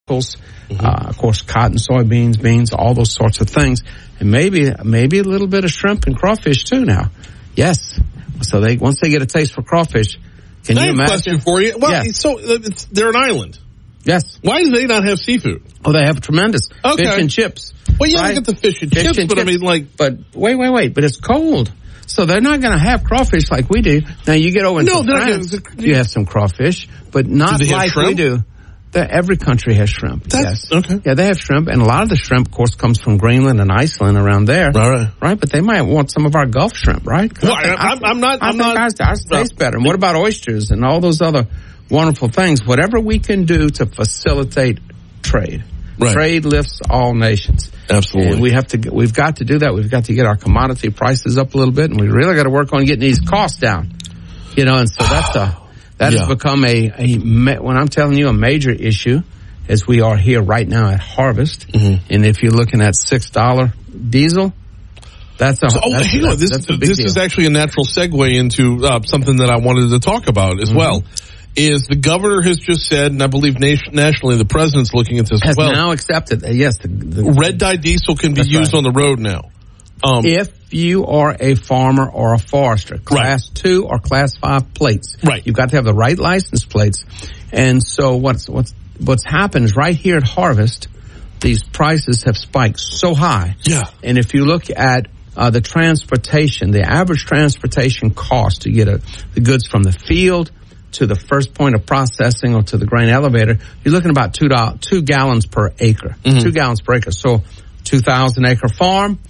of course, cotton, soybeans, beans, all those sorts of things, and maybe a little bit of shrimp and crawfish too. Now, yes. So once they get a taste for crawfish, can you imagine? I have a question for you. Well, yeah. So they're an island. Yes. Why do they not have seafood? Oh, they have tremendous fish and chips. Well, yeah, right? I get the fish and chips, but I mean, like, but wait, but it's cold. So they're not going to have crawfish like we do. Now you get over into France, you have some crawfish, but not like we do. Every country has shrimp. Yes. Okay. Yeah, they have shrimp, and a lot of the shrimp, of course, comes from Greenland and Iceland around there. Right. But they might want some of our Gulf shrimp, right? Well, I'm not. Ours taste better. And what about oysters and all those other wonderful things? Whatever we can do to facilitate trade. Right. Trade lifts all nations. Absolutely. And we've got to do that. We've got to get our commodity prices up a little bit, and we really got to work on getting these costs down. And so that has become when I'm telling you, a major issue as we are here right now at harvest. Mm-hmm. And if you're looking at $6 diesel, that's a big deal. This is actually a natural segue into something that I wanted to talk about as well. Is the governor has just said, and I believe nationally the president's looking at this as well. Has now accepted, yes. The red dye diesel can be used on the road now. If you are a farmer or a forester, Class 2 or Class 5 plates. Right. You've got to have the right license plates. And so what's happened is right here at harvest, these prices have spiked so high. Yeah. And if you look at the transportation, the average transportation cost to get the goods from the field to the first point of processing or to the grain elevator, you're looking about 2 gallons per acre. 2 gallons per acre. So 2,000 acre farm,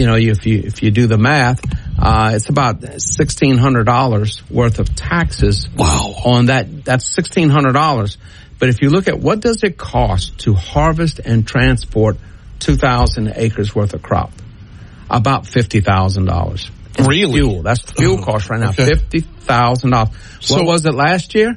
if you do the math, it's about $1,600 worth of taxes. Wow. On that. That's $1,600. But if you look at what does it cost to harvest and transport 2,000 acres worth of crop? About $50,000. Really? Fuel. That's fuel cost right now. Okay. $50,000. What was it last year?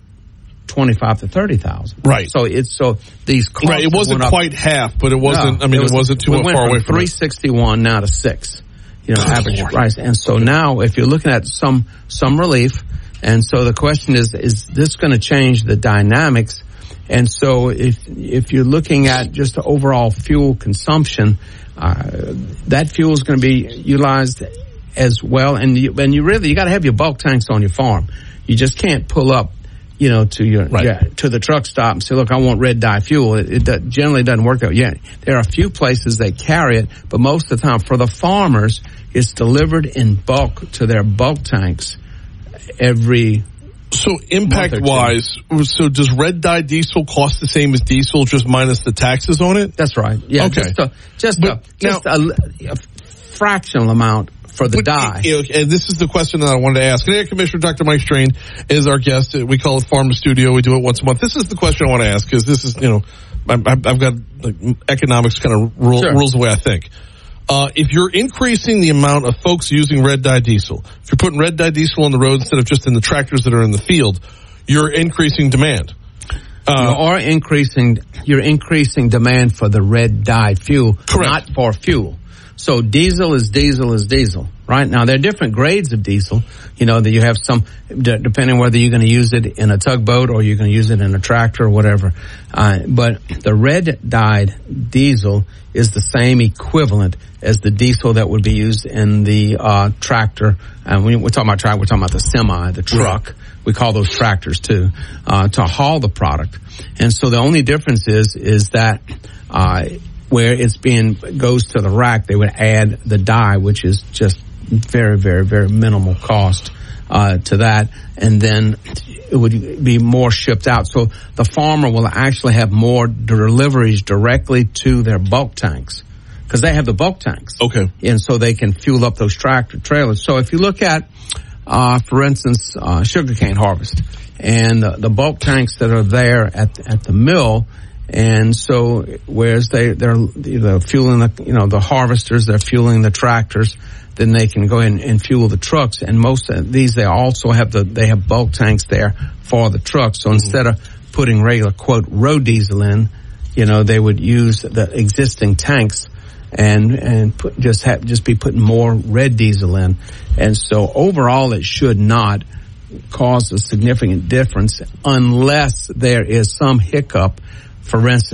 $25,000 to $30,000. Right. So these costs. Right. It wasn't quite half, but it wasn't. No, it wasn't too far away from $361 now to $6. Average price. And so now, if you're looking at some relief, and so the question is this going to change the dynamics? And so if you're looking at just the overall fuel consumption, that fuel is going to be utilized as well, and you got to have your bulk tanks on your farm. You just can't pull up, to the truck stop and say, "Look, I want red dye fuel." It generally doesn't work that way. Yeah, there are a few places they carry it, but most of the time for the farmers, it's delivered in bulk to their bulk tanks every. So impact-wise, so does red dye diesel cost the same as diesel, just minus the taxes on it? That's right. Yeah. Okay. Just a fractional amount for the dye. And this is the question that I wanted to ask. Today, Commissioner Dr. Mike Strain is our guest. We call it Farm to Studio. We do it once a month. This is the question I want to ask, because this is, I've got economics kind of rules the way I think. If you're increasing the amount of folks using red dye diesel, if you're putting red dye diesel on the road instead of just in the tractors that are in the field, you're increasing demand. You're increasing demand for the red dye fuel, correct, not for fuel. So diesel is diesel, right? Now, there are different grades of diesel. That you have some, depending whether you're going to use it in a tugboat or you're going to use it in a tractor or whatever. But the red dyed diesel is the same equivalent as the diesel that would be used in the tractor. And when we're talking about tractor, we're talking about the semi, the truck. Right. We call those tractors too, to haul the product. And so the only difference is that where goes to the rack, they would add the dye, which is just very, very, very minimal cost to that, and then it would be more shipped out. So the farmer will actually have more deliveries directly to their bulk tanks, because they have the bulk tanks. Okay. And so they can fuel up those tractor trailers. So if you look at, for instance, sugarcane harvest, and the bulk tanks that are there at the mill, and so whereas they're fueling the harvesters, they're fueling the tractors, then they can go in and fuel the trucks. And most of these, they also have bulk tanks there for the trucks. So instead of putting regular quote road diesel in, they would use the existing tanks and just be putting more red diesel in. And so overall, it should not cause a significant difference unless there is some hiccup. For instance,